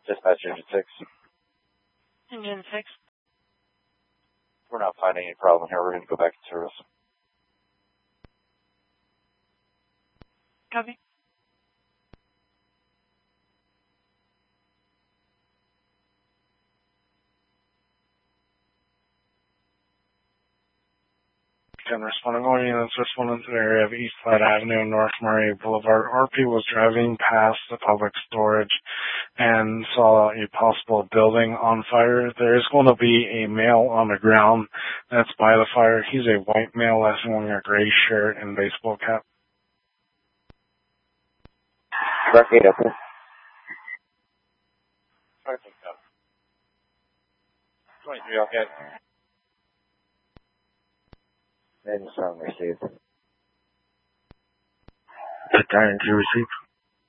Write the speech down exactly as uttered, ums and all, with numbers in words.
Dispatch Engine six. Engine six. We're not finding any problem here. We're going to go back to service. Copy. ten responding all units responding to the area of East Platte Avenue and North Murray Boulevard. R P was driving past the public storage and saw a possible building on fire. There is going to be a male on the ground that's by the fire. He's a white male that's wearing a gray shirt and baseball cap. Truck eight up there. twenty-three, okay. And sound received. The time to receive.